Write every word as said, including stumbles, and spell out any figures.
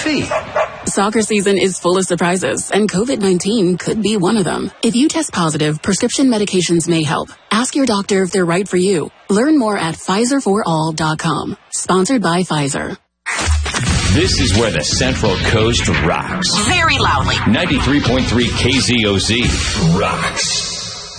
fee? Soccer season is full of surprises, and COVID nineteen could be one of them. If you test positive, prescription medications may help. Ask your doctor if they're right for you. Learn more at Pfizer for all dot com. Sponsored by Pfizer. This is where the Central Coast rocks. Very loudly. ninety-three point three K Z O Z rocks.